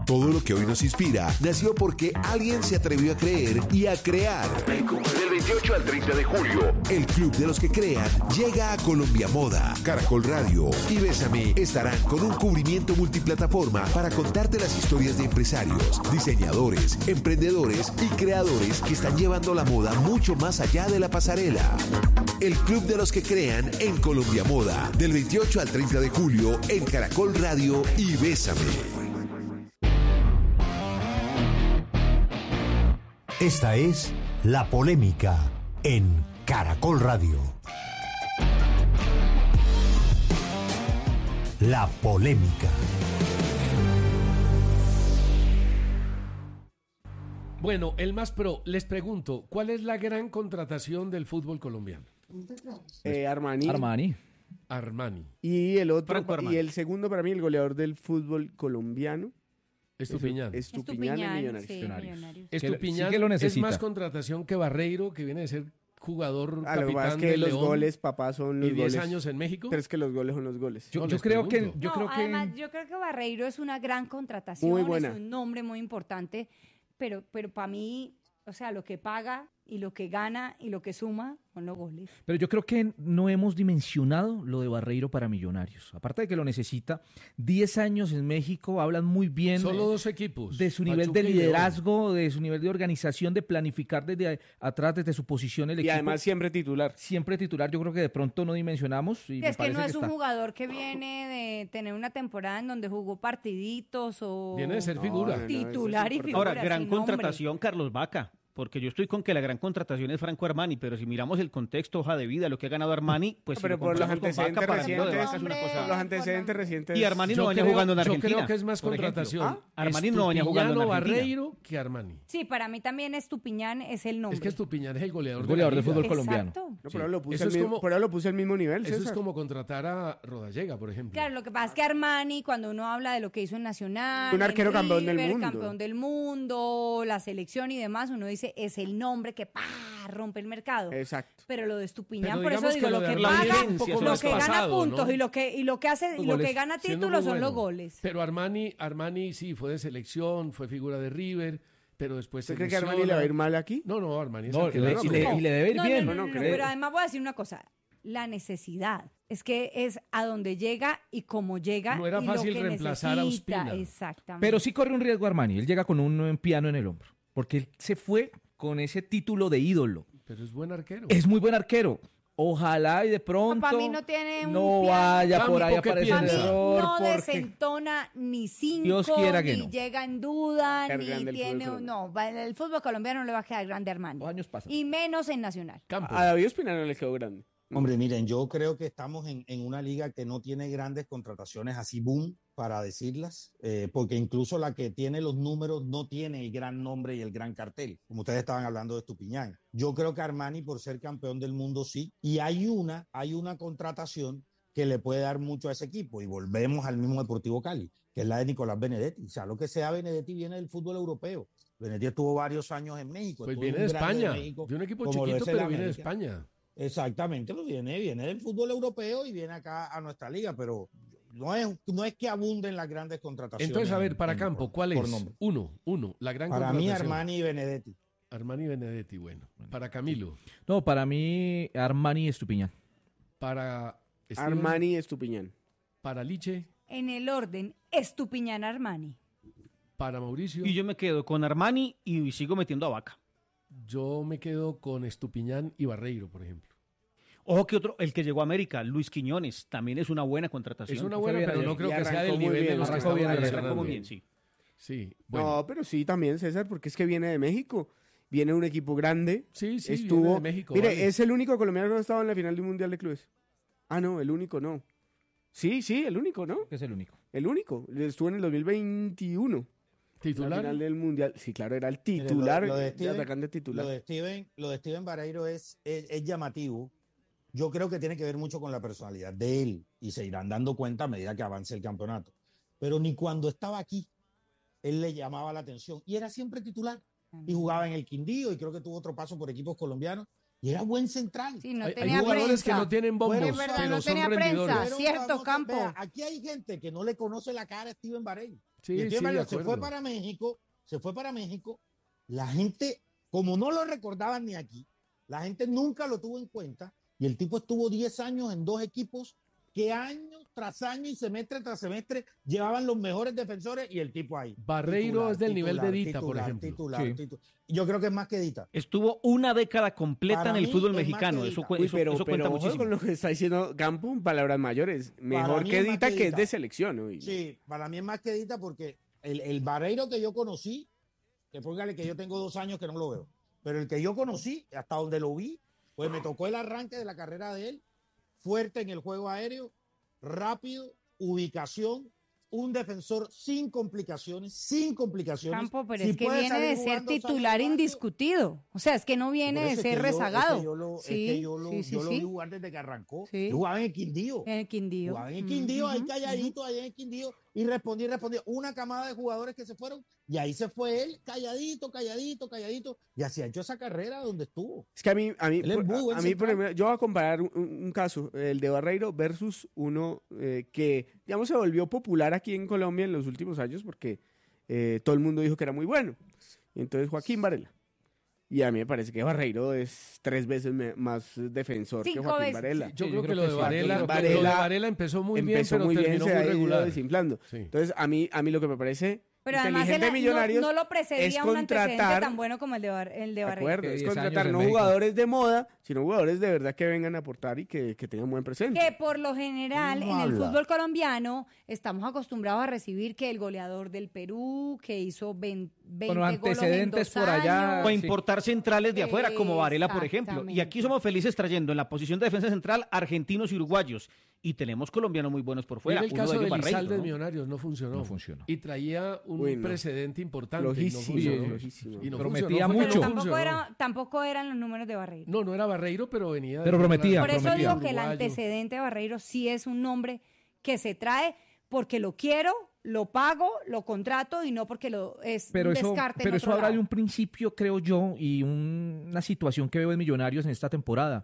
Todo lo que hoy nos inspira nació porque alguien se atrevió a creer y a crear. Del 28 al 30 de julio, el Club de los que crean llega a Colombia Moda. Caracol Radio y Bésame estarán con un cubrimiento multiplataforma para contarte las historias de empresarios, diseñadores, emprendedores y creadores que están llevando la moda mucho más allá de la pasarela. El Club de los que crean en Colombia Moda, del 28 al 30 de julio en Caracol Radio y Bésame. Esta es La Polémica en Caracol Radio. La Polémica. Bueno, el más pro, les pregunto, ¿cuál es la gran contratación del fútbol colombiano? Armani. Y el otro, Armani. y el segundo para mí, el goleador del fútbol colombiano. Estupiñán. Estupiñán en Millonarios. Sí, Millonarios. Estupiñán Sí que lo es necesita. más contratación que Barreiro, que viene de ser jugador Lo que capitán pasa es que de los León goles, papá, son los y 10 goles. años en México. Pero es que los goles son los goles. No, Yo les creo que pregunto. Además, yo creo que Barreiro es una gran contratación, Muy buena. es un nombre muy importante, pero para mí, o sea, lo que paga y lo que gana y lo que suma son los goles. Pero yo creo que no hemos dimensionado lo de Barreiro para Millonarios. Aparte de que lo necesita, 10 años en México, hablan muy bien Solo dos equipos. de su nivel Pachuca de y León. liderazgo, de su nivel de organización, de planificar desde atrás, desde su posición el Y equipo. además siempre titular. Siempre titular, yo creo que de pronto no dimensionamos. Y me Es que no parece es un está. jugador que viene de tener una temporada en donde jugó partiditos o Viene de ser figura. no, titular y eso es figura. Ahora, sin nombre. Carlos Vaca. Porque yo estoy con que la gran contratación es Franco Armani, pero si miramos el contexto, hoja de vida, lo que ha ganado Armani, pues Pero si lo por los comparamos con Vaca, antecedentes para mí lo de recientes, Vaca es una Hombre, cosa... por los antecedentes recientes. Y Armani no Yo venía creo- jugando en Yo Argentina. creo que es más por ejemplo. contratación. Armani no venía jugando en Estupiñán o Argentina. Barreiro que Armani. Sí, para mí también Estupiñán es el nombre. Es que Estupiñán es el goleador, El goleador de la de fútbol liga. colombiano. Exacto. No, pero lo puse Eso al es mismo, como- por ahora lo puse al mismo nivel, Eso César. es como contratar a Rodallega, por ejemplo. Claro, lo que pasa es que Armani, cuando uno habla de lo que hizo en Nacional, Un arquero en campeón del River, mundo. campeón del mundo, la selección y demás, uno dice, es el nombre que rompe el mercado. Exacto. Pero lo de Estupiñán, Pero por eso digamos digo, que lo lo que de paga, Armani es un poco lo más que gana pasado, puntos ¿no? y lo que hace, y lo que gana Siendo títulos muy son los bueno. goles. Pero Armani sí fue de selección, fue figura de River, pero después ¿Usted se cree que lesiona. Armani le va a ir mal aquí? No, Armani es No, arquero. y le debe ir No, bien. no, creo. pero además voy a decir una cosa, la necesidad. Es que es a donde llega y cómo llega. No era y fácil lo que reemplazar a necesita. Ospina. Exactamente. Pero sí corre un riesgo Armani. Él llega con un piano en el hombro. Porque él se fue con ese título de ídolo. Pero es buen arquero. Es muy buen arquero. Ojalá y de pronto para mí no tiene un no piano. vaya por ahí a Campo, ¿qué aparecer A mí piensa? error. no porque... desentona ni cinco, Dios quiera que ni no. llega en duda, Quedar ni grande el tiene... fútbol No, el fútbol colombiano no le va a quedar grande a Armani. Los años pasan. Y menos en Nacional. Campo. A David Ospina no le quedó grande. Hombre, miren, yo creo que estamos en una liga que no tiene grandes contrataciones así boom, para decirlas, porque incluso la que tiene los números no tiene el gran nombre y el gran cartel, como ustedes estaban hablando de Estupiñán. Yo creo que Armani, por ser campeón del mundo, sí, y hay una contratación que le puede dar mucho a ese equipo, y volvemos al mismo Deportivo Cali, que es la de Nicolás Benedetti. O sea, lo que sea Benedetti viene del fútbol europeo. Benedetti estuvo varios años en México. Pues estuvo viene en de un grande España, México, de un equipo como lo chiquito, es el pero viene de América. España. Exactamente, pues viene del fútbol europeo y viene acá a nuestra liga, pero no es que abunden las grandes contrataciones. Entonces, a ver, para Campo, ¿cuál por es? nombre. Uno, la gran Para mí, contratación. Armani y Benedetti. Armani y Benedetti, bueno. Para Camilo, No, para mí, Armani y Estupiñán. para Steven, Armani y Estupiñán. para Liche, En el orden, Estupiñán Armani. para Mauricio. Y yo me quedo con Armani y sigo metiendo a Vaca. Yo me quedo con Estupiñán y Barreiro, por ejemplo. Ojo que otro, el que llegó a América, Luis Quiñones, también es una buena contratación. Es una buena, bien pero ayer. no creo Y que sea del arrancó muy nivel de bien, los que arrancó estamos bien, mencionando. Arrancó muy bien, sí. Sí, bueno. No, pero sí también, César, porque es que viene de México. Viene un equipo grande. Sí, Estuvo. viene de México, Mire, vale. es el único colombiano que no estaba en la final de un mundial de clubes. Ah, no, el único no. Sí, el único, ¿no? Que es el único. El único. Estuvo en el 2021. La ¿Titular? final del mundial. Sí, claro, era el titular, Mire, lo de el Steven, atacante titular. Lo de Steven Barreiro es llamativo. Yo creo que tiene que ver mucho con la personalidad de él y se irán dando cuenta a medida que avance el campeonato. Pero ni cuando estaba aquí, él le llamaba la atención y era siempre titular. Y jugaba en el Quindío y creo que tuvo otro paso por equipos colombianos y era buen central. Sí, no Hay tenía jugadores prensa. que no tienen bombos, Bueno, Es verdad, pero no son tenía rendidores. prensa. Pero Cierto, vamos a- Campo. vea, aquí hay gente que no le conoce la cara a Steven Barreiro. Sí, Y el tío sí, de Barreiro se acuerdo. fue para México, la gente, como no lo recordaban ni aquí, la gente nunca lo tuvo en cuenta, y el tipo estuvo 10 años en 2 equipos que año tras año y semestre tras semestre llevaban los mejores defensores y el tipo ahí. Barreiro es del nivel de Dita, por ejemplo. Sí. Yo creo que es más que Dita. Estuvo una década completa Para en el mí fútbol es más mexicano. que Eso, Dita. eso pero cuenta ojo muchísimo. con lo que está diciendo Campo, palabras mayores. Mejor mí que es más Dita, que que es Dita. de selección. ¿No? Sí, para mí es más que Dita porque el Barreiro que yo conocí, que póngale que yo tengo 2 años que no lo veo, pero el que yo conocí, hasta donde lo vi, pues me tocó el arranque de la carrera de él, fuerte en el juego aéreo, rápido, ubicación, un defensor sin complicaciones. Campo, pero Si es que puede viene salir de ser jugando, sale titular jugando. indiscutido. O sea, es que no viene Por de eso es ser que rezagado. yo lo vi jugar desde que arrancó. Sí. Yo jugaba en el Quindío. En el Quindío. Jugaba en el Quindío, ahí Ujú, calladito, allá en el Quindío, y respondía. Una camada de jugadores que se fueron, y ahí se fue él, calladito, y así ha hecho esa carrera donde estuvo. Es que a mí, Él es muy buen por central. ejemplo, yo voy a comparar un caso, el de Barreiro versus uno que, digamos, se volvió popular aquí en Colombia en los últimos años porque todo el mundo dijo que era muy bueno. Y entonces Joaquín Varela. Y a mí me parece que Barreiro es 3 veces más defensor que 5 Joaquín veces. Varela. Yo Sí, creo yo que lo creo de que sí. Varela, Varela lo de Varela empezó muy bien, Empezó pero muy bien, terminó se muy ha ido regular. desinflando. Sí. Entonces, a mí lo que me parece Pero además inteligente de Millonarios no lo es precedía un antecedente contratar, tan bueno como el de de Barreiro. acuerdo, Que es 10 años contratar en no México. jugadores de moda, sino jugadores de verdad que vengan a aportar y que tengan buen presente. Que por lo general No en el habla. fútbol colombiano estamos acostumbrados a recibir que el goleador del Perú, que hizo 20 Bueno, goles en antecedentes 2 por allá. años. O importar centrales de afuera, como Varela, por ejemplo. Y Exactamente. aquí somos felices trayendo en la posición de defensa central argentinos y uruguayos. Y tenemos colombianos muy buenos por fuera. Mira el Uno caso de de ellos Elizalde Barreiro, de ¿no? Millonarios, no funcionó. No funcionó. Y traía un Uy, no. precedente importante. Flojísimo, y no funcionó. flojísimo. Y no Prometía funcionó, mucho. Pero no funcionó. tampoco eran los números de Barreiro. No, no era Barreiro, pero venía. Pero prometía, Por eso prometía. digo que el antecedente de Barreiro sí es un nombre que se trae porque lo quiero, lo pago, lo contrato y no porque lo es Pero un eso, descarte en pero otro eso habla de lado. un principio, creo yo, y una situación que veo en Millonarios en esta temporada.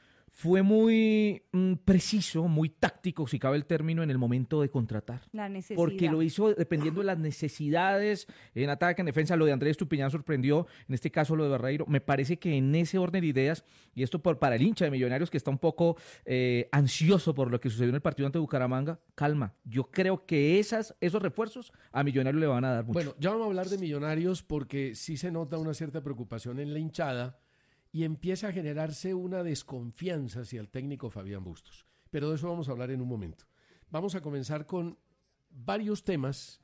Fue muy preciso, muy táctico, si cabe el término, en el momento de contratar. La necesidad. Porque lo hizo dependiendo de las necesidades, en ataque, en defensa. Lo de Andrés Tupiñán sorprendió, en este caso lo de Barreiro. Me parece que en ese orden de ideas, y esto para el hincha de Millonarios que está un poco ansioso por lo que sucedió en el partido ante Bucaramanga, calma. Yo creo que esos refuerzos a Millonarios le van a dar mucho. Bueno, ya vamos a hablar de Millonarios porque sí se nota una cierta preocupación en la hinchada y empieza a generarse una desconfianza hacia el técnico Fabián Bustos. Pero de eso vamos a hablar en un momento. Vamos a comenzar con varios temas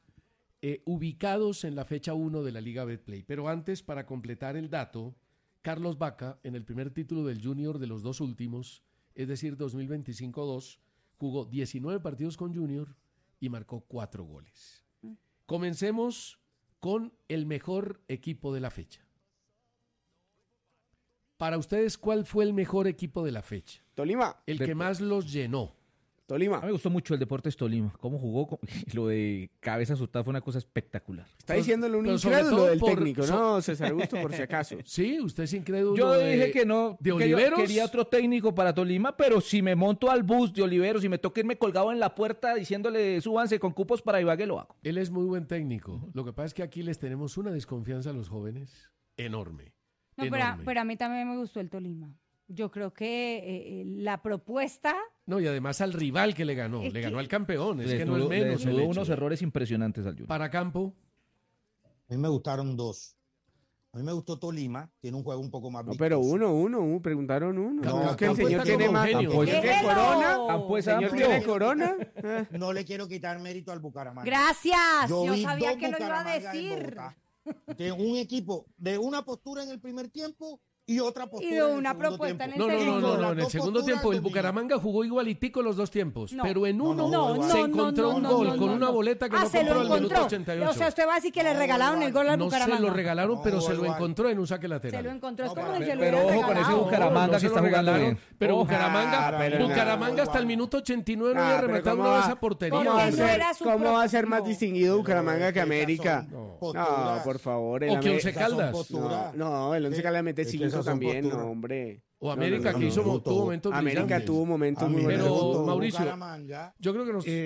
ubicados en la fecha 1 de la Liga Betplay. Pero antes, para completar el dato, Carlos Vaca, en el primer título del Junior de los dos últimos, es decir, 2025-2, jugó 19 partidos con Junior y marcó 4 goles. Comencemos con el mejor equipo de la fecha. Para ustedes, ¿cuál fue el mejor equipo de la fecha? Tolima, El que más los llenó. Tolima. A mí me gustó mucho el Deportes Tolima. Cómo jugó, lo de cabeza asustada fue una cosa espectacular. Está diciéndole un Pero sobre incrédulo todo del por- técnico, ¿no, César Augusto, por si acaso? Sí, usted es incrédulo. Yo de- dije que no, ¿De que yo Oliveros? quería otro técnico para Tolima, pero si me monto al bus de Oliveros y me toca irme colgado en la puerta diciéndole súbanse con cupos para Ibagué, lo hago. Él es muy buen técnico. Lo que pasa es que aquí les tenemos una desconfianza a los jóvenes enorme. No, enorme. pero a mí también me gustó el Tolima. Yo creo que la propuesta... No, y además al rival que le ganó. Es Le que- ganó al campeón. Es Le que no es desnudó- le menos. el desnudó hecho. unos errores impresionantes al Junior. Para Campo, A mí me gustaron 2. A mí me gustó Tolima, tiene un juego un poco más No, pero vistoso. uno, preguntaron uno. Campo- No, es que el Campo señor está tiene como más. genio. ¿El señor tiene ¡Déjelo! corona? Ah, pues, ¿El señor amplio. tiene corona? No le quiero quitar mérito al Bucaramanga. Gracias, yo vi sabía dos que lo iba a Bucaramanga en decir. Bogotá. Tiene un equipo de una postura en el primer tiempo y otra postura de en el una segundo propuesta en el tiempo. no, segundo. en el Las segundo dos tiempo el posturas Bucaramanga jugó igualitico los dos tiempos, No. pero en uno no, se no, encontró no, un no, gol no, con no, una no. boleta que no se compró lo al minuto encontró. 88. O sea, usted va a decir que le No, regalaron el gol al No Bucaramanga. se lo regalaron, pero No, se lo igual. encontró en un saque lateral. Se lo encontró, es No, como pero- si se lo pero hubiera ojo con ese regalado. Bucaramanga No, que se está lo jugando regalaron, bien. Pero Ojo. Bucaramanga, pero Bucaramanga hasta el igual. minuto 89 no había pero rematado ¿cómo una va- vez a portería. ¿Cómo ¿Cómo eso va a era ser, su cómo va a ser más no. distinguido Bucaramanga que Pero es América? esas son No, posturas. por favor. O que Once Esas son Caldas. posturas. No, el Once Caldas mete Es que 5 esas son también, no, posturas. hombre. O América, No, que hizo, no, tuvo momentos América brillantes. tuvo momentos A mí muy me Pero, buenos. gustó Mauricio, Bucaramanga. Yo creo que nos...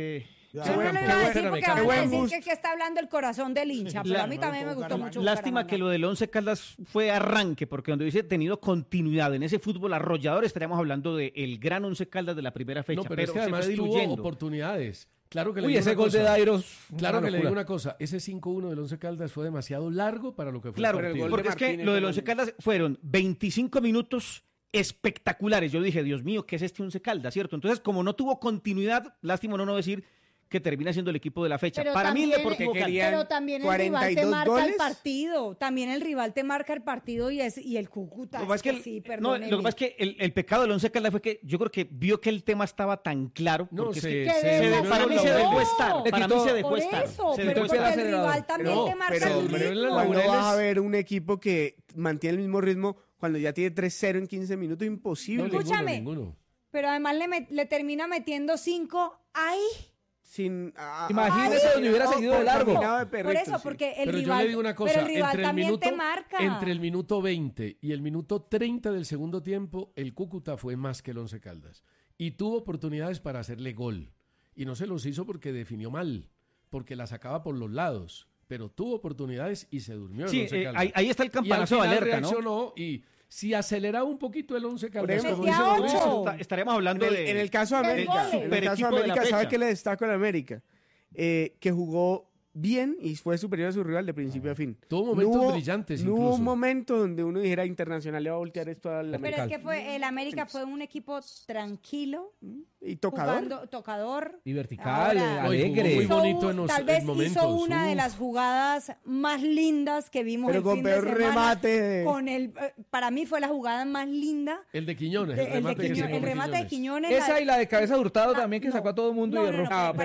Yo no le iba a decir porque van a decir que está hablando el corazón del hincha, pero a mí también me gustó mucho. Lástima que lo del Once Caldas fue arranque, porque donde hubiese tenido continuidad en ese fútbol arrollador, estaríamos hablando del gran Once Caldas de la primera fecha. No, pero es que además tuvo oportunidades. Claro que le ese gol de Dairos. Claro que le digo una cosa, ese 5-1 del Once Caldas fue demasiado largo para lo que fue claro, el partido. Porque es que lo del Once Caldas fueron 25 minutos espectaculares. Yo dije, Dios mío, ¿qué es este Once Caldas, cierto? Entonces, como no tuvo continuidad, lástima no decir que termina siendo el equipo de la fecha. Pero para también, mí el Deportivo Cali. Pero también el rival te marca el partido. También el rival te marca el partido y el Cúcuta. Lo que pasa es que el pecado del Once Caldas fue que yo creo que vio que el tema estaba tan claro. No, para mí se dejó estar. Para mí se dejó estar. Pero porque el rival también te marca el ritmo. Cuando vas a ver un equipo que mantiene el mismo ritmo cuando ya tiene 3-0 en 15 minutos, imposible. No, escúchame, ninguno. Pero además le termina metiendo 5 ahí. Imagínese donde hubiera seguido de largo. Por eso, porque el rival, yo le digo una cosa, también te marca. Entre el minuto 20 y el minuto 30 del segundo tiempo, el Cúcuta fue más que el Once Caldas. Y tuvo oportunidades para hacerle gol. Y no se los hizo porque definió mal, porque la sacaba por los lados. Pero tuvo oportunidades y se durmió el Once Caldas. Ahí está el campanazo de alerta, reaccionó, y si aceleraba un poquito el Once Caldas, como dice Mauricio, estaríamos hablando en el caso de América, ¿sabe qué le destaco en América? Que jugó bien y fue superior a su rival de principio a fin. Tuvo momentos brillantes no incluso. hubo un momento donde uno dijera Internacional le va a voltear esto al América. Pero es que el América fue un equipo tranquilo y tocador, tocador y vertical, alegre, muy bonito en tal vez hizo una de las jugadas más lindas que vimos el fin de semana. Remate para mí fue la jugada más linda. El de Quiñones, el remate de Quiñones. Esa y la de cabeza de Hurtado también que sacó a todo el mundo y erró.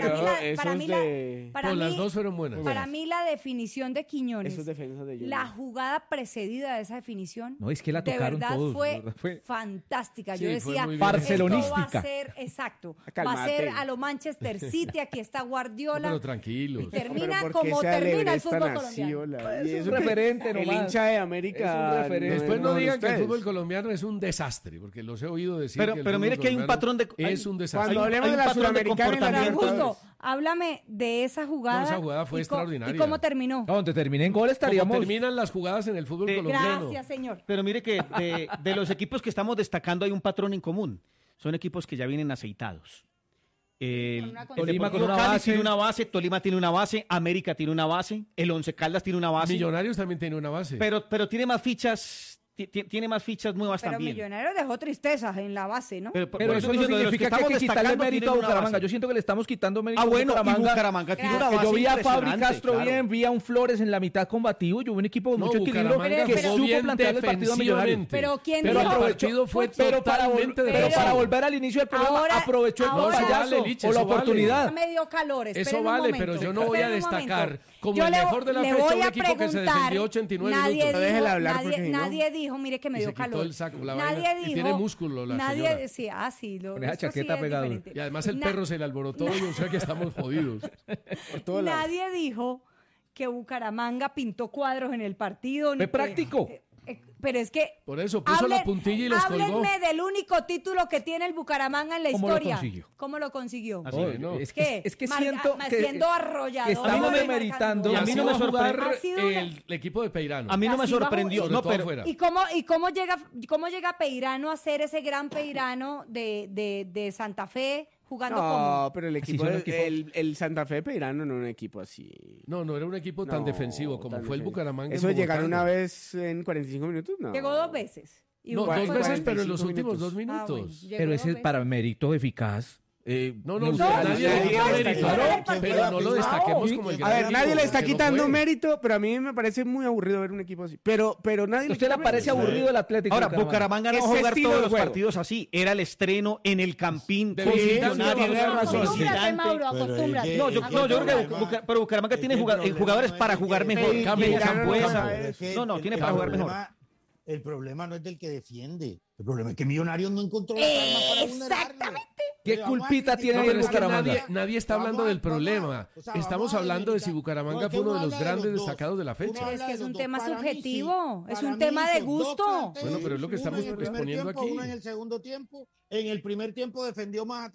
Pero las dos fueron buenas. Para mí la definición de Quiñones, de la jugada precedida de esa definición, no, es que la tocaron de verdad todos, fue fantástica. Sí, yo decía, barcelonística. Esto va a ser, exacto, va a ser a lo Manchester City, aquí está Guardiola. Pero tranquilos. Termina como termina el fútbol colombiano. Es un referente nomás. El hincha de América. Después no digan que el fútbol colombiano es un desastre, porque los he oído decir pero mire que hay un patrón de... Es un desastre. Cuando hablemos de la Sudamericana, justo, háblame de esa jugada. No, esa jugada fue extraordinaria. ¿Y cómo terminó? Donde termine en gol estaríamos... Como terminan las jugadas en el fútbol colombiano. Gracias, señor. Pero mire que de los equipos que estamos destacando hay un patrón en común. Son equipos que ya vienen aceitados. Tolima con una Cali base. tiene una base, Tolima tiene una base, América tiene una base, el Once Caldas tiene una base. Millonarios también tiene una base. Pero tiene más fichas... Tiene más fichas nuevas también. Pero Millonarios dejó tristezas en la base, ¿no? Pero eso no significa que hay que quitarle mérito a Bucaramanga. Yo siento que le estamos quitando mérito a Bucaramanga. Bucaramanga tiene una base. Yo vi a Fabri Castro claro. bien, vi a un Flores en la mitad combativo. Yo vi un equipo con mucho equilibrio que supo plantear el partido a Millonarios. Pero ¿quién pero dijo? El partido fue totalmente pero para volver al inicio del programa, aprovechó el payaso o la oportunidad. Me dio calores. Eso vale, pero yo no voy a destacar como el mejor de la fecha un equipo que se defendió 89 minutos. Nadie dijo, mire que me dio calor. El saco, nadie dijo, y tiene músculo la señora. Sí, sí, con esa chaqueta pegada. Y además el perro se le alborotó y o sea que estamos jodidos. Nadie dijo que Bucaramanga pintó cuadros en el partido. Fue práctico. Pero es que... Por eso puso la puntilla y los colgó. Háblenme del único título que tiene el Bucaramanga en la historia. ¿Cómo lo consiguió? Es que siento que siendo arrollador. Estamos demeritando. Y a mí no me sorprendió el equipo de Peirano. A mí no me sorprendió. No, pero ¿Y cómo llega Peirano a ser ese gran Peirano de Santa Fe? Jugando como... pero el equipo, el Santa Fe Peirano no era un equipo así. No era un equipo tan defensivo como fue el Bucaramanga. Eso de llegar una vez en 45 minutos, no. Llegó 2 veces. No, 2 veces, pero en los últimos 2 minutos. Pero ese es para mérito eficaz. Nadie pero no lo destaquemos como el gran. A ver, nadie le está quitando mérito, pero a mí me parece muy aburrido ver un equipo así. Pero nadie. ¿Usted le parece aburrido el Atlético? Ahora, Bucaramanga no va a jugar todos los partidos así. Era el estreno en el Campín. No, yo creo que pero Bucaramanga tiene jugadores para jugar mejor. No, tiene para jugar mejor. El problema no es del que defiende. El problema es que Millonarios no encontró las armas para vulnerarlo. Exactamente. ¿Qué culpita tiene el Bucaramanga? Nadie está hablando del problema. Estamos hablando de si Bucaramanga fue uno de los grandes destacados de la fecha. Es que es un tema subjetivo, es un tema de gusto. Bueno, pero es lo que estamos exponiendo aquí. Uno en el segundo tiempo, en el primer tiempo defendió más atrás,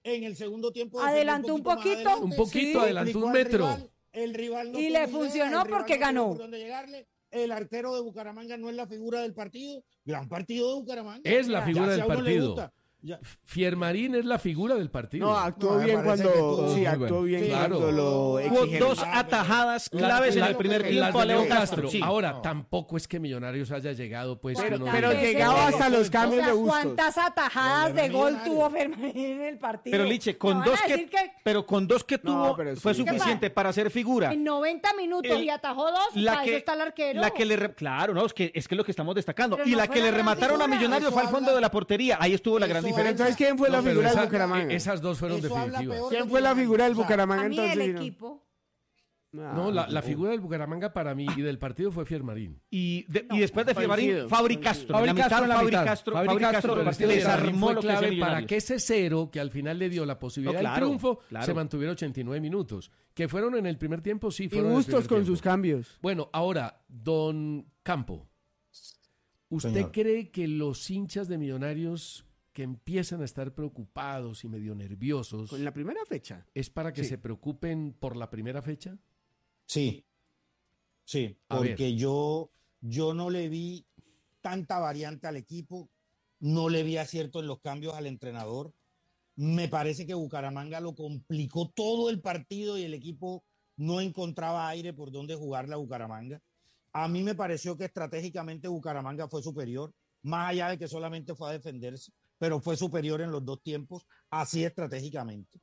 en el segundo tiempo. Adelantó un poquito. Un poquito, adelantó un metro. El rival no Y tuvo le idea, funcionó el rival porque no tuvo ganó. por dónde llegarle. El arquero de Bucaramanga no es la figura del partido. Gran partido de Bucaramanga. Es la Ya, figura si del a uno le partido. gusta, ya. Fiermarín es la figura del partido. No, actuó No, me bien parece cuando. que estuvo Sí, muy actuó bueno. bien Sí, claro. cuando lo Hubo exigieron. dos atajadas claves en el primer las tiempo a de Leo Castro. Sí. Ahora, tampoco es que Millonarios haya llegado, pues. que uno Pero diga- llegaba hasta los cambios O sea, de Bustos. ¿cuántas atajadas de gol tuvo Fermarín en el partido? Pero Liche, ¿Me con van a dos decir pero con dos que No, tuvo pero fue sí. suficiente para hacer figura. en 90 minutos El- y atajó dos, para eso está el arquero. Claro, no, es que lo que estamos destacando. Pero y no la fue que le la gran remataron a figura. Millonarios Eso fue al fondo habla- de la portería. Ahí estuvo la gran Eso diferencia. Entonces, ¿quién fue la No, pero figura del esa- Bucaramanga? Esas dos fueron Eso habla definitivas. peor ¿Quién fue la figura del O sea, Bucaramanga A mí el entonces? equipo. No, la figura del Bucaramanga para mí y del partido fue Fiermarín. Y después de Fiermarín, Coincido, Fabri coincido. Castro. Fabri En la Castro mitad, en la Fabri mitad. Castro, Fabri Fabri Castro, Castro el El partido partido de desarmó Fiermarín lo fue que hacía clave para Millonarios. que ese cero, que al final le dio la posibilidad No, claro, del triunfo, claro. se mantuviera 89 minutos. Que fueron en el primer tiempo, sí, Y fueron en el Bustos primer con tiempo. sus cambios. Bueno, ahora, don Campo, ¿usted Señor. cree que los hinchas de Millonarios que empiezan a estar preocupados y medio nerviosos Con la primera fecha. es para que Sí. se preocupen por la primera fecha? Sí, sí, A ver. porque yo no le vi tanta variante al equipo, no le vi acierto en los cambios al entrenador. Me parece que Bucaramanga lo complicó todo el partido y el equipo no encontraba aire por donde jugarle a Bucaramanga. A mí me pareció que estratégicamente Bucaramanga fue superior, más allá de que solamente fue a defenderse, pero fue superior en los dos tiempos, así estratégicamente.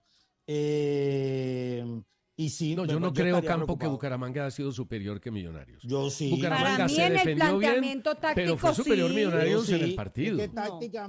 Y sí, No, yo no creo, estaría Campo, que preocupado. Bucaramanga ha sido superior que Millonarios. Yo sí. Bucaramanga Para mí se en el defendió bien, planteamiento táctico pero fue superior sí. Millonarios Sí, en el partido. Es que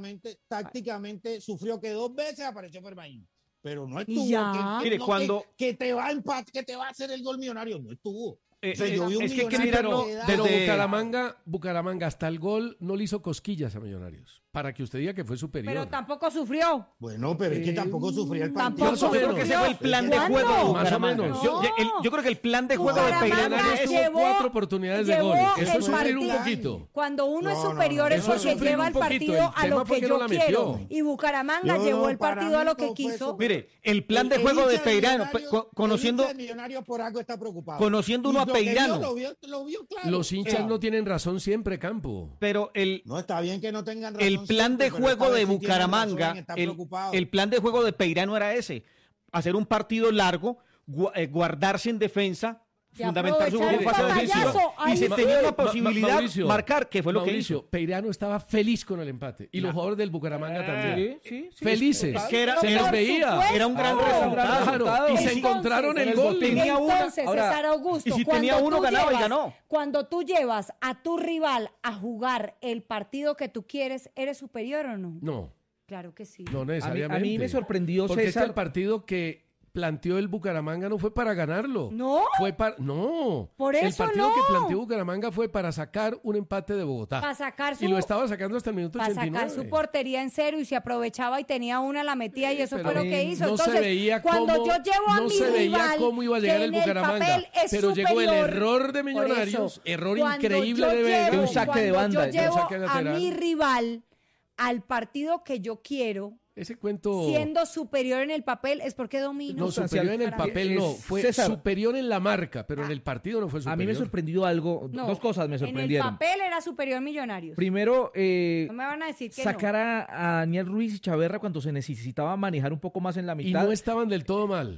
tácticamente sufrió que 2 veces apareció Fermaín, pero no estuvo. ya. Mire, no, cuando- que te va a que te va a hacer el gol Millonario, no estuvo. O sea, yo vi un es que hay que Millonario mirarlo que da- Pero desde- Bucaramanga hasta el gol no le hizo cosquillas a Millonarios. Para que usted diga que fue superior. Pero tampoco sufrió. Bueno, pero es que tampoco sufría el partido. Tampoco Más o Yo creo menos. que ese fue el plan de ¿Cuándo? juego de Más o Bucaramanga. menos. Yo creo que el plan de juego de Bucaramanga Peirano Millonarios es tuvo llevó- 4 oportunidades de llevó gol. Eso el es sufrir un partido. poquito. Cuando uno es No, no, superior no, es eso es porque sufrir lleva un el poquito. partido El a tema lo fue que que no yo la quiero. metió. Y Bucaramanga Yo llevó no, el para partido a mí lo que no fue quiso. eso. Mire, el plan de El juego de hincha Peirano, Millonarios- conociendo, el hincha de Millonarios por algo está preocupado. conociendo uno Y a lo que Peirano. Lo vio claro. Los hinchas O sea, no tienen razón siempre, Campo. pero No, está bien que no tengan razón. el plan de siempre, pero juego esta de vez sí tienen Bucaramanga, razón en estar preocupados. el plan de juego de Peirano era ese, hacer un partido largo, guardarse en defensa, Y fundamentar su aprovechar juego el fase batallazo, ofensiva, y ahí se sí. tenía una Ma- posibilidad Mauricio, marcar, que fue lo que Mauricio, hizo. Peirano estaba feliz con el empate. Y los jugadores del Bucaramanga también. Sí. Felices. Es que era- se era- les veía. supuesto. Era un gran Claro, resultado. Claro, y se Entonces, encontraron el el gol. botín. Tenía una. Entonces, Ahora, César Augusto, y si cuando tenía uno, tú ganaba y llevas- ganó. Cuando tú llevas a tu rival a jugar el partido que tú quieres, ¿eres superior o no? No, Claro que sí. no necesariamente. A mí me sorprendió, Porque es que César. el partido que planteó el Bucaramanga no fue para ganarlo. ¿No? Fue para... No. Por El eso partido no. que planteó Bucaramanga fue para sacar un empate de Bogotá. Para sacar su, Y lo estaba sacando hasta el minuto para 89. sacar su portería en cero y se aprovechaba y tenía una, la metía y eso Pero fue lo que hizo. no Entonces, se veía cuando cómo, yo llevo a no mi se veía rival, cómo iba a que llegar el en Bucaramanga, papel es pero llegó el superior, error de por Millonarios, eso, error cuando increíble yo de Vega. Un saque de cuando banda, yo llevo un saque a lateral. mi rival al partido que yo quiero, Ese cuento siendo superior en el papel, es porque domino. no superior en el Para mí. papel no, fue César. superior en la marca, pero en el partido no fue A superior. mí me sorprendió algo, No, dos cosas me sorprendieron. En el papel era superior Millonarios. Primero, No me van a decir que sacar a Daniel Ruiz y Chaverra cuando se necesitaba manejar un poco más en la Y mitad. no estaban del todo mal.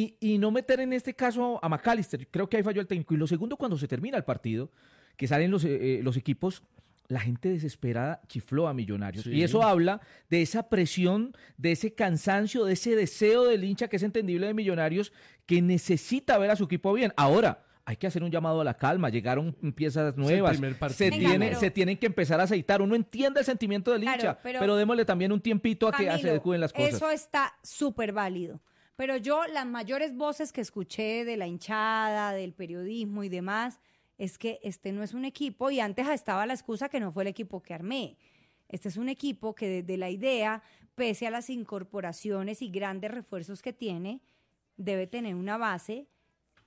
Y no meter en este caso a McAllister. Creo que ahí falló el técnico. Y lo segundo, cuando se termina el partido, que salen los equipos, la gente desesperada chifló a Millonarios. Sí. Y eso habla de esa presión, de ese cansancio, de ese deseo del hincha que es entendible de Millonarios, que necesita ver a su equipo bien. Ahora, hay que hacer un llamado a la calma. Llegaron piezas nuevas. primer partido. Venga, Se tienen que empezar a aceitar. Uno entiende el sentimiento del Claro, hincha, pero- pero démosle también un tiempito a que se Camilo, adecúen las cosas. Eso está súper válido. Pero yo, las mayores voces que escuché de la hinchada, del periodismo y demás, es que este no es un equipo, y antes estaba la excusa que no fue el equipo que armé. Este es un equipo que desde la idea, pese a las incorporaciones y grandes refuerzos que tiene, debe tener una base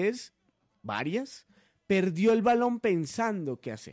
veces, varias, perdió el balón pensando qué hacer.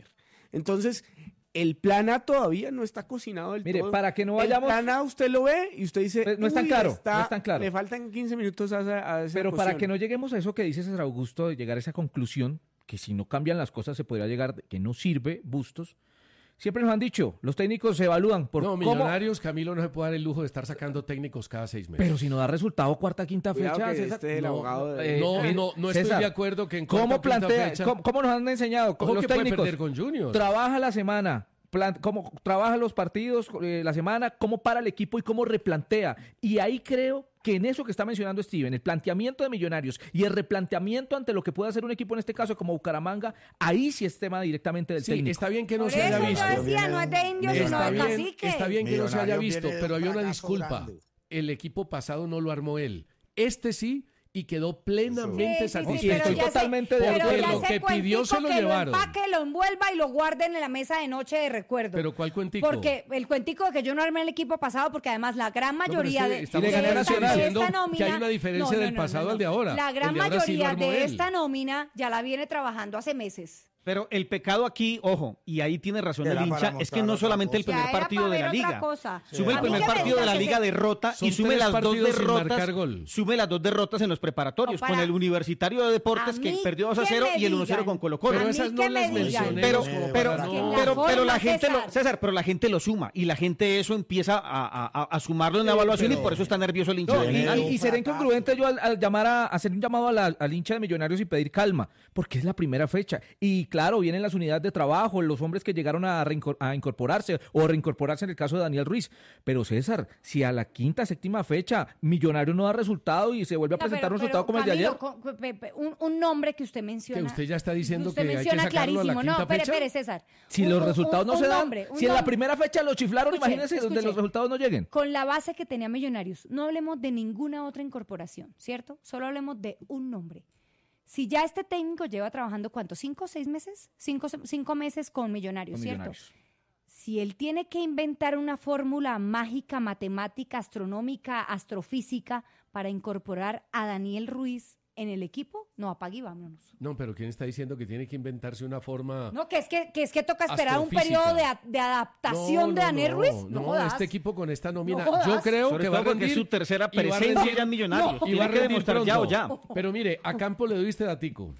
Entonces, el plan A todavía no está cocinado del Mire, todo. para que no vayamos... El plan A usted lo ve y usted dice... No es tan "Uy, claro, no es tan claro". Le faltan 15 minutos a esa Pero para cuestión. que no lleguemos a eso que dice César Augusto, de llegar a esa conclusión, que si no cambian las cosas se podría llegar, que no sirve Bustos. Siempre nos han dicho, los técnicos se evalúan por No, cómo... Millonarios, Camilo no se puede dar el lujo de estar sacando técnicos cada 6 meses. Pero si no da resultado cuarta, quinta Cuidado fecha, que César. este es el abogado de- No estoy César, de acuerdo que en ¿cómo cuarta, quinta plantea, fecha- cómo nos han enseñado Ojo los que puede técnicos? perder con Junior. Trabaja la semana, cómo trabaja los partidos la semana, cómo para el equipo y cómo replantea. Y ahí creo que en eso que está mencionando Steven, el planteamiento de Millonarios y el replanteamiento ante lo que puede hacer un equipo en este caso como Bucaramanga, ahí sí es tema directamente del Sí, técnico. está bien que no Por se haya eso visto. yo decía, no es de indios, sino Está de bien, cacique. está bien que no se haya Millonarios visto, viene de pero un había una fracaso disculpa. grande. El equipo pasado no lo armó él. Este sí, y quedó plenamente Sí, satisfecho. pero Estoy ya totalmente de pero acuerdo. ya Lo ese que pidió se lo cuentico que llevaron. Lo empaque, lo envuelva y lo guarden en la mesa de noche de recuerdo. Pero ¿cuál cuentico? Porque el cuentico de que yo no armé el equipo pasado, porque además la gran No, pero mayoría es que de estamos Y le gané a esta- Nacional. de diciendo esta nómina, que hay una diferencia del pasado al de ahora. La gran El de ahora sí lo mayoría armó de él. esta nómina ya la viene trabajando hace meses. Pero el pecado aquí, ojo, y ahí tiene razón Era el para hincha, es que mostrar no otra solamente el cosa. primer Ya era partido para de la ver otra liga. cosa. Sume A el mí primer que me partido de la digan que liga se- derrota Son y sume 3 las dos partidos sin derrotas. marcar gol. Sume las dos derrotas en los preparatorios No, para- con el Universitario de Deportes a que mí perdió 2-0 que me y el 1-0 digan. con Colo-Colo. Pero A esas mí no que me las digan. mencioné. Pero, como pero, para no- que en la pero forma, la gente César. pero la gente lo suma y la gente eso empieza a sumarlo en la evaluación y por eso está nervioso el hincha. No, de y, Millonarios. y seré incongruente yo al llamar a hacer un llamado al hincha de Millonarios y pedir calma, porque es la primera fecha. Y claro, vienen las unidades de trabajo, los hombres que llegaron a incorporarse o reincorporarse en el caso de Daniel Ruiz. Pero César, si a la quinta, séptima fecha Millonarios no da resultado y se vuelve a No, presentar un pero, resultado como el de Camilo, ayer. un nombre que usted menciona. Que usted ya está diciendo usted que hay que menciona sacarlo a la clarísimo. quinta No, espere, fecha. espere, César. Si los Un- resultados no un se dan, nombre, un si en la nombre. primera fecha lo chiflaron, Escuche, imagínense donde escuche. los resultados no lleguen. Con la base que tenía Millonarios, no hablemos de ninguna otra incorporación, ¿cierto? Solo hablemos de un nombre. Si ya este técnico lleva trabajando, ¿cuánto? ¿5 o 6 meses? 5 meses con Millonarios, Con ¿cierto? Millonarios. Si él tiene que inventar una fórmula mágica, matemática, astronómica, astrofísica para incorporar a Daniel Ruiz en el equipo, no, apague y vámonos. No, pero ¿quién está diciendo que tiene que inventarse una forma? No, que es que toca esperar un Astrofísica. periodo de adaptación de Daniel Ruiz. No, jodas. este equipo con esta nómina, No jodas. yo creo Sobre que va a todo porque rendir. es su tercera y va a presencia rendir- ya en Millonarios. y va Tiene a que rendir demostrar ya o pronto. ya. Pero mire, a Campo le doy este datico.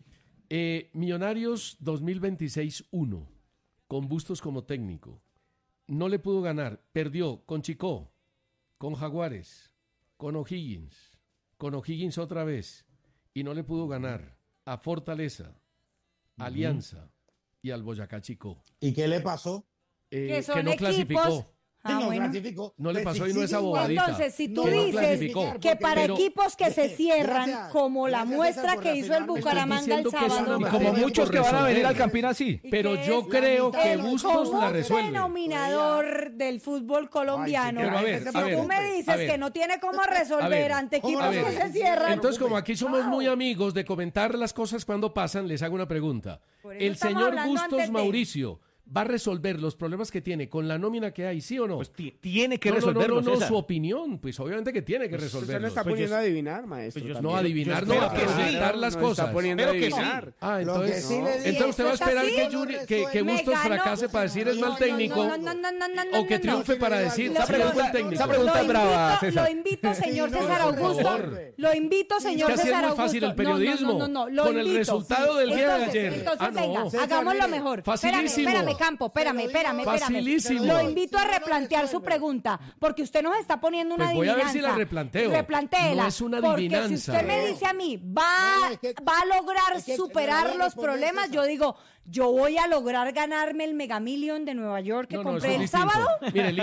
Millonarios 2026-1, con Bustos como técnico. No le pudo ganar, perdió con Chicó, con Jaguares, con O'Higgins otra vez, y no le pudo ganar a Fortaleza, Alianza y al Boyacá Chicó. ¿Y qué le pasó? Que son que no equipos. clasificó. Ah, Sí, no bueno. clasificó. No le Pues pasó si y no es sigue igual. abobadita. Entonces, si tú Que no dices clasificó. que para Pero- equipos que se cierran, Gracias. como la Gracias, muestra César, por que hizo el reafirmarme. Bucaramanga el Estoy diciendo que es sábado. una Y como materia muchos por que van a venir al resolver. Campín así. ¿Y Pero qué yo es? creo que El Bustos la Común resuelve. denominador del fútbol colombiano. Ay, sí, Pero a ver, Si Si a ver, tú me a dices ver. que no tiene cómo resolver ver, ante ¿cómo equipos a que ver. se cierran. Entonces, como aquí somos muy amigos de comentar las cosas cuando pasan, les hago una pregunta. Por eso ¿El estamos señor hablando Bustos antes de- Mauricio va a resolver los problemas que tiene con la nómina que hay, sí o no? Pues tiene que no, resolverlo, no, César. su opinión, pues obviamente que tiene que Usted se resolverlo. lo está Pues poniendo yo- a adivinar, maestro. pues yo- también. No adivinar, Yo no, espero a que sí. presentar las Nos está cosas. poniendo a Espero que sí. adivinar. Ah, Lo entonces, que sí le digo- entonces usted va a ¿Eso es esperar así? que, que Me Bustos ganó. fracase para decir es mal No, técnico no, no, no, no, no, o que no, triunfe no. para decir Esa sí, es buen pregunta- técnico. esa pregunta es brava, César. Lo invito, señor Sí, no, César por Augusto. favor. Lo invito, señor que así es César muy Augusto. fácil el No, periodismo. no, lo Con el invito. resultado del día de Entonces, ayer. Entonces, Ah, no. venga, César, hagámoslo mire, mejor. facilísimo. Espérame, Campo, espérame. Facilísimo. Lo invito a replantear su pregunta, porque usted nos está poniendo una Pues voy a ver adivinanza. si la replanteo. Replantéela. No es una porque adivinanza. si usted me dice a mí, No, va es que- a lograr es que superar le voy a los responder, problemas, César. yo digo, yo voy a lograr ganarme el Mega Million de Nueva York que No, compré eso el es distinto. sábado. Mire,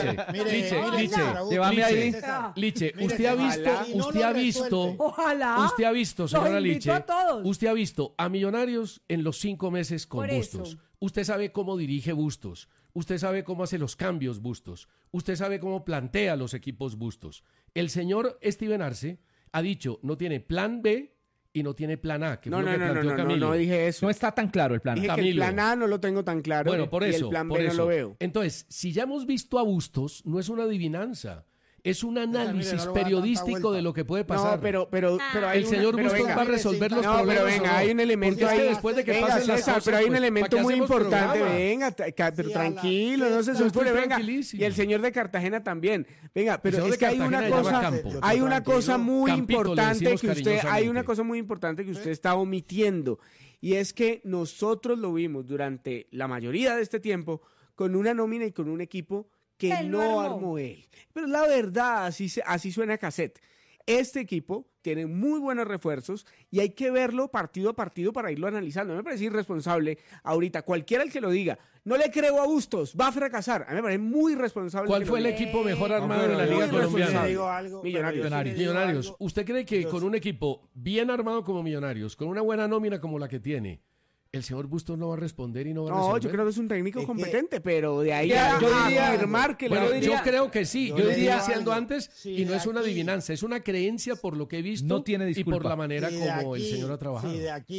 Liche. Llévame ahí. Liche, Mire, usted ha César, visto, si no usted lo ha visto, resuelve. Ojalá. usted ha visto, Los señora invito Liche, a todos. usted ha visto a Millonarios en los 5 meses con Por eso. Bustos. Usted sabe cómo dirige Bustos. Usted sabe cómo hace los cambios Bustos. Usted sabe cómo plantea los equipos Bustos. El señor Steven Arce ha dicho, no tiene plan B y no tiene plan A, que No, fue lo que planteó Camilo. no dije eso. No está tan claro el plan. Dije que el Camilo. plan A no lo tengo tan claro Bueno, por y eso, el plan por B eso. no lo veo. Entonces, si ya hemos visto a Bustos, no es una adivinanza. es un análisis no le voy a dar tanta periodístico vuelta. de lo que puede pasar. No, pero hay el señor pero Bustos venga. va a resolver los No, problemas. pero venga, ¿o no? hay un elemento Porque es que ahí. después de que Venga, pasen las César, cosas, pero hay un pues, elemento ¿para qué muy hacemos importante. programa? Venga, pero Sí, tranquilo, no se Yo estoy sulfure, venga. tranquilísimo. Y el señor de Cartagena también. Venga, El pero señor es de que hay una Cartagena se llama cosa, Campos. hay una cosa muy Campito, le importante decimos que usted, hay cariñosamente. una cosa muy importante que usted está omitiendo. Y es que nosotros lo vimos durante la mayoría de este tiempo con una nómina y con un equipo que Él no no armó. armó él. Pero la verdad, así suena cassette. Este equipo tiene muy buenos refuerzos y hay que verlo partido a partido para irlo analizando. Me parece irresponsable ahorita, cualquiera el que lo diga, no le creo a Bustos, va a fracasar. A mí me parece muy irresponsable. ¿Cuál que fue lo el diga. equipo mejor armado pero de la yo Liga sí Colombiana? le digo algo, Millonarios. pero yo sí le digo Millonarios. algo. ¿Usted cree que Yo con sí- un equipo bien armado como Millonarios, con una buena nómina como la que tiene, el señor Bustos no va a responder y no va a No, resolver? yo creo que es un técnico Es que- competente, pero de ahí Ya, a yo diría- afirmar que Bueno, la yo diría- creo que sí. yo Yo le diría digo diciendo algo. antes, Si y no de es una aquí- adivinanza, es una creencia por lo que he visto No tiene y disculpa. por la manera Si de como el aquí- señor ha trabajado.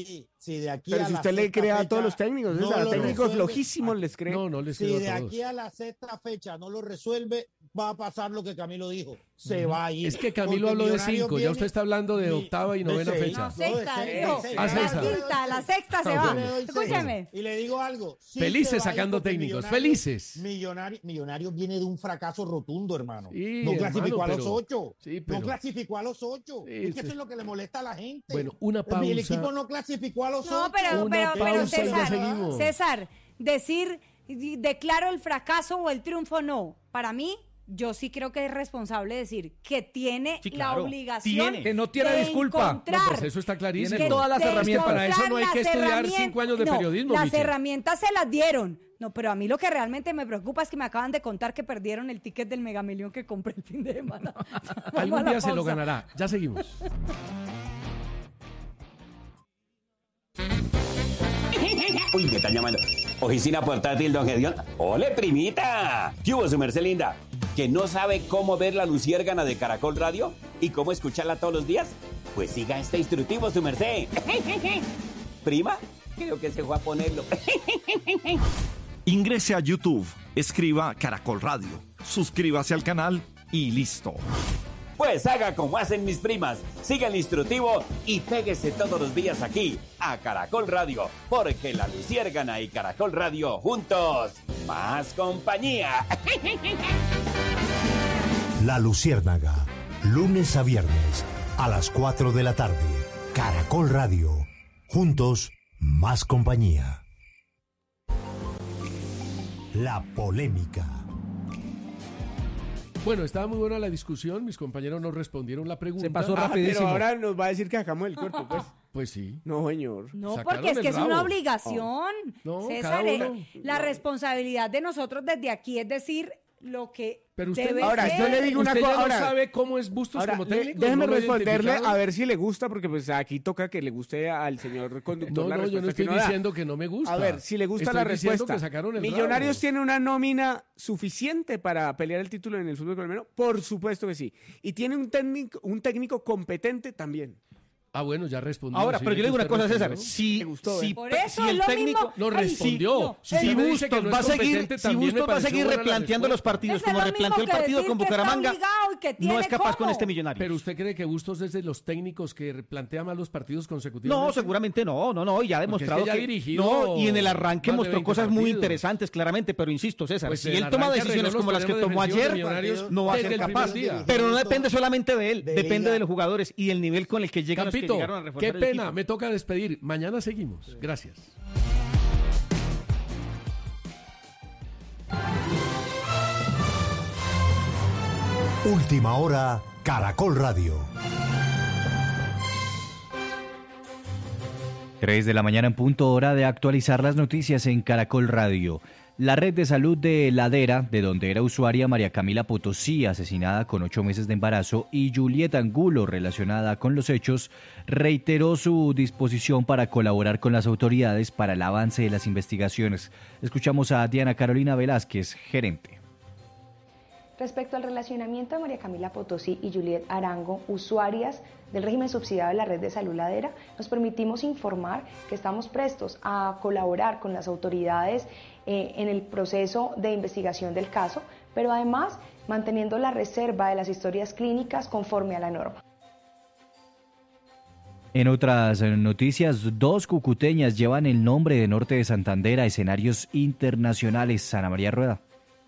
Si de aquí Pero a si la usted le sexta cree a fecha todos los técnicos, no o sea, lo técnicos resuelve, flojísimos les cree. No, no les Si creo de a todos. aquí a la sexta fecha no lo resuelve, va a pasar lo que Camilo dijo. Se va a ir. Es que Camilo Porque habló de Millonarios 5, ya viene- usted está hablando de octava y novena seis. fecha. No, sexta, de dijo. seis. Ah, La sexta. quinta, la sexta se Ah, va. bueno. Yo le doy seis. Escúcheme. Y le digo algo. sí Felices se va a ir sacando porque técnicos, Millonarios- felices. Millonarios viene de un fracaso rotundo, hermano. Sí, no hermano, clasificó a los pero- 8. sí, pero- No clasificó a los 8. Sí, es que sí. eso es lo que le molesta a la gente. Bueno, una pausa. El equipo no clasificó a los 8. No, pero Una pausa y ya César, seguimos. César, decir declaro el fracaso o el triunfo, no. Para mí, yo sí creo que es responsable decir que tiene Sí, la claro. obligación Que no tiene de disculpa. encontrar, No, pues eso está clarísimo. Tiene todas las de herramientas. Para eso no hay que encontrar estudiar las 5 años de no, periodismo, Las Michel. herramientas se las dieron. No, pero a mí lo que realmente me preocupa es que me acaban de contar que perdieron el ticket del Megamillón que compré el fin de semana. Vamos a Algún la día se lo pausa. ganará. Ya seguimos. Uy, me están llamando. Oficina portátil, don Gedeón. ¡Ole, primita! ¿Qué hubo, su merced linda? ¿Que no sabe cómo ver la luciérgana de Caracol Radio? ¿Y cómo escucharla todos los días? Pues siga este instructivo, su merced. ¿Prima? Creo que se fue a ponerlo. Ingrese a YouTube, escriba Caracol Radio, suscríbase al canal y listo. Pues haga como hacen mis primas. Siga el instructivo y péguese todos los días aquí, a Caracol Radio. Porque la luciérgana y Caracol Radio juntos, más compañía. La Luciérnaga, lunes a viernes a las 4 de la tarde. Caracol Radio, juntos, más compañía. La polémica. Bueno, estaba muy buena la discusión. Mis compañeros nos respondieron la pregunta. Se pasó Ah, rapidísimo. pero ahora nos va a decir que sacamos el corto, pues. Pues sí. No, señor. No, Sacaron porque es el que es rabo. una obligación. No, César, cada uno. la responsabilidad de nosotros desde aquí es decir lo que Pero usted, debe Ahora, ser. yo le digo una usted cosa. ya no Ahora, sabe cómo es Bustos ahora, como técnico. déjeme ¿no lo ha responderle identificado? a ver si le gusta, porque pues aquí toca que le guste al señor conductor No, la no, yo respuesta no estoy que no da. diciendo que no me gusta. A ver, si le gusta Estoy la diciendo respuesta. que sacaron el ¿Millonarios rabo. tiene una nómina suficiente para pelear el título en el fútbol colombiano? Por supuesto que sí. Y tiene un técnico competente también. Ah, bueno, ya respondió. Ahora, sí, pero yo le digo una usted cosa, César. respondió. Si, Me gustó, si, Por eso si es el lo técnico mismo. No Ay, respondió. no, Si si usted me dice que Bustos no va a es seguir, competente, si también me Bustos va a pareció seguir buena la replanteando los respuesta. partidos Eso es como lo replanteó mismo el que partido decir con que está Bucaramanga, obligado y que no tiene es capaz con cómo. este Millonario. Pero usted cree que Bustos es de los técnicos que plantea más los partidos consecutivamente. No, seguramente no, y ya ha Porque es demostrado que ya ha dirigido no, y en el arranque más de mostró 20 cosas muy partidos. interesantes, claramente, pero insisto, César, Pues si el él toma arranque decisiones arregló como los las que problemas tomó defensivos de ayer, Millonarios no va a desde ser el capaz. primer día. Pero no depende solamente de él, de depende liga. de los jugadores y el nivel con el que llegan los que Campito, llegaron a reforzar qué el pena, equipo. me toca despedir. Mañana seguimos. Gracias. Última hora, Caracol Radio. 3 de la mañana en punto, hora de actualizar las noticias en Caracol Radio. La red de salud de Ladera, de donde era usuaria María Camila Potosí, asesinada con 8 meses de embarazo, y Julieta Angulo, relacionada con los hechos, reiteró su disposición para colaborar con las autoridades para el avance de las investigaciones. Escuchamos a Diana Carolina Velázquez, gerente. Respecto al relacionamiento de María Camila Potosí y Juliet Arango, usuarias del régimen subsidiado de la red de salud Ladera, nos permitimos informar que estamos prestos a colaborar con las autoridades en el proceso de investigación del caso. pero además manteniendo la reserva de las historias clínicas conforme a la norma. En otras noticias, 2 cucuteñas llevan el nombre de Norte de Santander a escenarios internacionales. Ana María Rueda.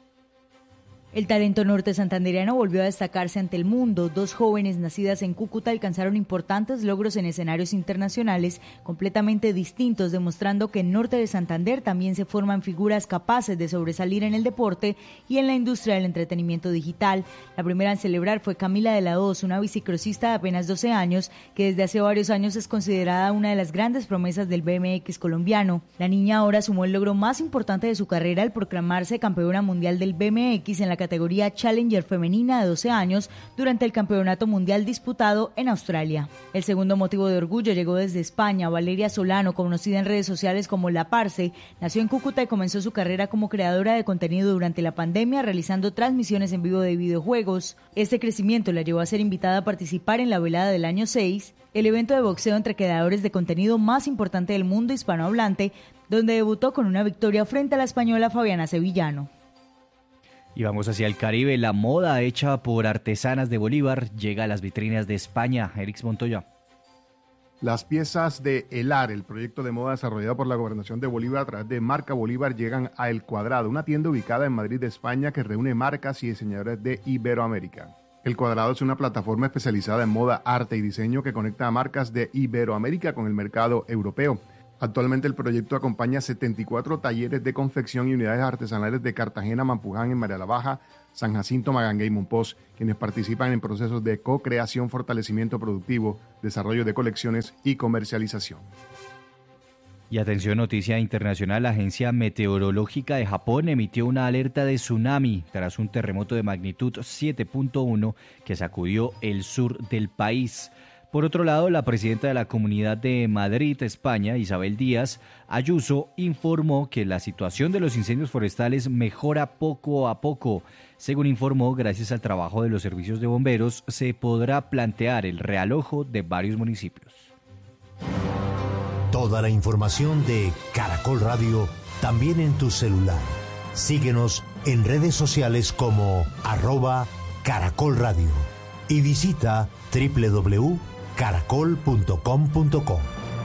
El talento norte santandereano volvió a destacarse ante el mundo. 2 jóvenes nacidas en Cúcuta alcanzaron importantes logros en escenarios internacionales completamente distintos, demostrando que en Norte de Santander también se forman figuras capaces de sobresalir en el deporte y en la industria del entretenimiento digital. La primera en celebrar fue Camila de la Hoz, una bicicrosista de apenas 12 años, que desde hace varios años es considerada una de las grandes promesas del BMX colombiano. La niña ahora sumó el logro más importante de su carrera al proclamarse campeona mundial del BMX en la categoría Challenger femenina de 12 años durante el Campeonato Mundial disputado en Australia. El segundo motivo de orgullo llegó desde España. Valeria Solano, conocida en redes sociales como La Parce, nació en Cúcuta y comenzó su carrera como creadora de contenido durante la pandemia, realizando transmisiones en vivo de videojuegos. Este crecimiento la llevó a ser invitada a participar en la velada del año 6, el evento de boxeo entre creadores de contenido más importante del mundo hispanohablante, donde debutó con una victoria frente a la española Fabiana Sevillano. Y vamos hacia el Caribe. La moda hecha por artesanas de Bolívar llega a las vitrinas de España. Erix Montoya. Las piezas de Elar, el proyecto de moda desarrollado por la Gobernación de Bolívar a través de Marca Bolívar, llegan a El Cuadrado, una tienda ubicada en Madrid, España, que reúne marcas y diseñadores de Iberoamérica. El Cuadrado es una plataforma especializada en moda, arte y diseño que conecta a marcas de Iberoamérica con el mercado europeo. Actualmente el proyecto acompaña 74 talleres de confección y unidades artesanales de Cartagena, Mampuján, en María la Baja, San Jacinto, Magangué y Monpós, quienes participan en procesos de co-creación, fortalecimiento productivo, desarrollo de colecciones y comercialización. Y atención, noticia internacional, la Agencia Meteorológica de Japón emitió una alerta de tsunami tras un terremoto de magnitud 7.1 que sacudió el sur del país. Por otro lado, la presidenta de la Comunidad de Madrid, España, Isabel Díaz Ayuso, informó que la situación de los incendios forestales mejora poco a poco. Según informó, gracias al trabajo de los servicios de bomberos, se podrá plantear el realojo de varios municipios. Toda la información de Caracol Radio también en tu celular. Síguenos en redes sociales como @Caracol Radio y visita www.caracol.com.co.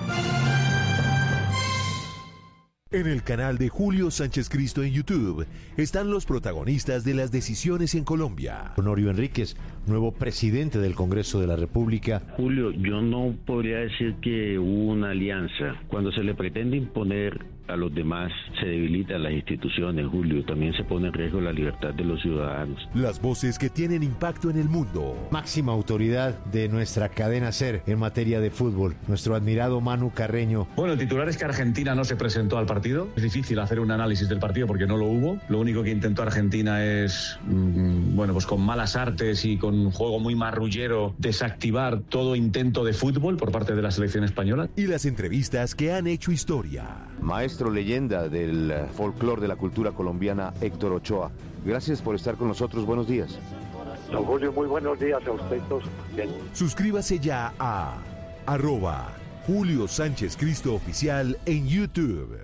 En el canal de Julio Sánchez Cristo en YouTube están los protagonistas de las decisiones en Colombia. Honorio Enríquez, nuevo presidente del Congreso de la República. Julio, yo no podría decir que hubo una alianza. Cuando se le pretende imponer a los demás, se debilitan las instituciones, Julio. También se pone en riesgo la libertad de los ciudadanos. Las voces que tienen impacto en el mundo. Máxima autoridad de nuestra cadena SER en materia de fútbol, nuestro admirado Manu Carreño. Bueno, el titular es que Argentina no se presentó al partido. Es difícil hacer un análisis del partido porque no lo hubo. Lo único que intentó Argentina es, pues con malas artes y con un juego muy marrullero, desactivar todo intento de fútbol por parte de la selección española. Y las entrevistas que han hecho historia. Maestro leyenda del folclore de la cultura colombiana, Héctor Ochoa. Gracias por estar con nosotros. Buenos días. Don Julio, muy buenos días a usted todos. Suscríbase ya a @Julio Sánchez Cristo Oficial en YouTube.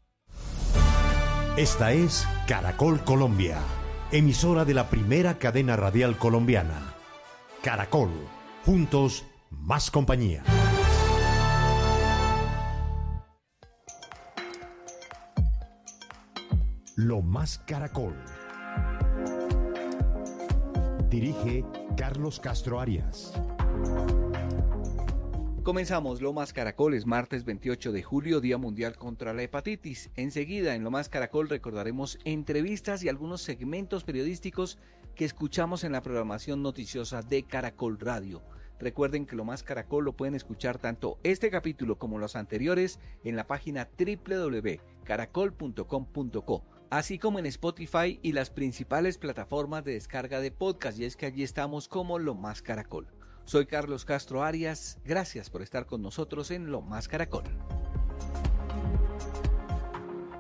Esta es Caracol Colombia, emisora de la primera cadena radial colombiana. Caracol, juntos, más compañía. Lo Más Caracol. Dirige Carlos Castro Arias. Comenzamos Lo Más Caracol, es martes 28 de julio, Día Mundial contra la Hepatitis. Enseguida en Lo Más Caracol recordaremos entrevistas y algunos segmentos periodísticos que escuchamos en la programación noticiosa de Caracol Radio. Recuerden que Lo Más Caracol lo pueden escuchar tanto este capítulo como los anteriores en la página www.caracol.com.co, así como en Spotify y las principales plataformas de descarga de podcast, y es que allí estamos como Lo Más Caracol. Soy Carlos Castro Arias, gracias por estar con nosotros en Lo Más Caracol.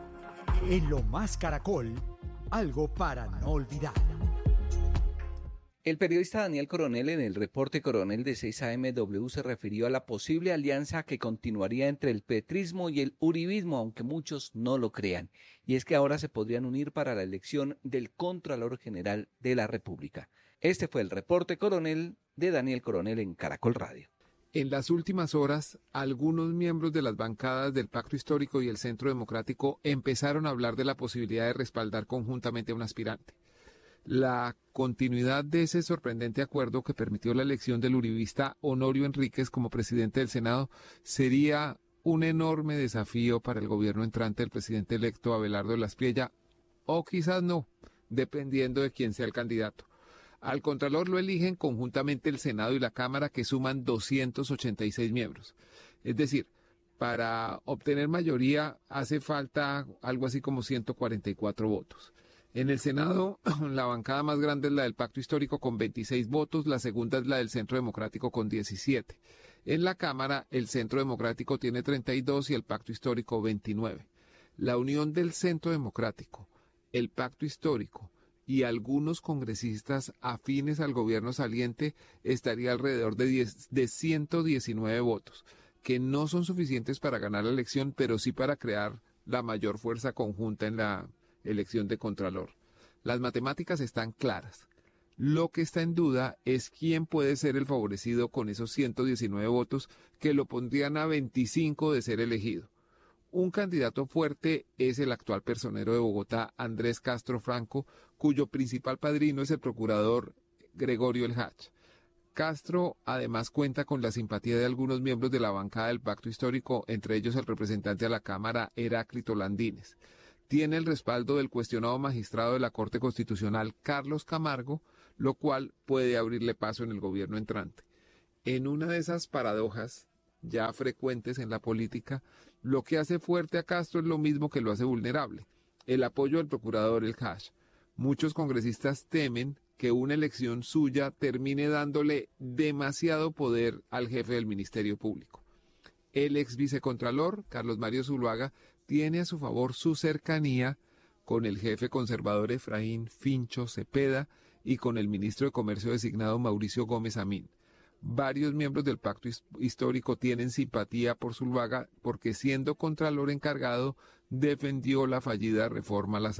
En Lo Más Caracol, algo para no olvidar. El periodista Daniel Coronel en el reporte Coronel de 6AMW se refirió a la posible alianza que continuaría entre el petrismo y el uribismo, aunque muchos no lo crean. Y es que ahora se podrían unir para la elección del Contralor General de la República. Este fue el reporte Coronel de Daniel Coronel en Caracol Radio. En las últimas horas, algunos miembros de las bancadas del Pacto Histórico y el Centro Democrático empezaron a hablar de la posibilidad de respaldar conjuntamente a un aspirante. La continuidad de ese sorprendente acuerdo que permitió la elección del uribista Honorio Enríquez como presidente del Senado sería un enorme desafío para el gobierno entrante del presidente electo Abelardo de la Espriella, o quizás no, dependiendo de quién sea el candidato. Al Contralor lo eligen conjuntamente el Senado y la Cámara, que suman 286 miembros. Es decir, para obtener mayoría hace falta algo así como 144 votos. En el Senado, la bancada más grande es la del Pacto Histórico con 26 votos, la segunda es la del Centro Democrático con 17. En la Cámara, el Centro Democrático tiene 32 y el Pacto Histórico 29. La unión del Centro Democrático, el Pacto Histórico y algunos congresistas afines al gobierno saliente estaría alrededor de 119 votos, que no son suficientes para ganar la elección, pero sí para crear la mayor fuerza conjunta en la elección de Contralor. Las matemáticas están claras. Lo que está en duda es quién puede ser el favorecido con esos 119 votos que lo pondrían a 25 de ser elegido. Un candidato fuerte es el actual personero de Bogotá, Andrés Castro Franco, cuyo principal padrino es el procurador Gregorio El Hach. Castro además cuenta con la simpatía de algunos miembros de la bancada del Pacto Histórico, entre ellos el representante a la Cámara Heráclito Landines. Tiene el respaldo del cuestionado magistrado de la Corte Constitucional, Carlos Camargo, lo cual puede abrirle paso en el gobierno entrante. En una de esas paradojas ya frecuentes en la política, lo que hace fuerte a Castro es lo mismo que lo hace vulnerable: el apoyo del procurador El Hach. Muchos congresistas temen que una elección suya termine dándole demasiado poder al jefe del Ministerio Público. El ex vicecontralor, Carlos Mario Zuluaga, tiene a su favor su cercanía con el jefe conservador Efraín Fincho Cepeda y con el ministro de Comercio designado Mauricio Gómez Amín. Varios miembros del Pacto Histórico tienen simpatía por Zuluaga porque, siendo contralor encargado, defendió la fallida reforma a la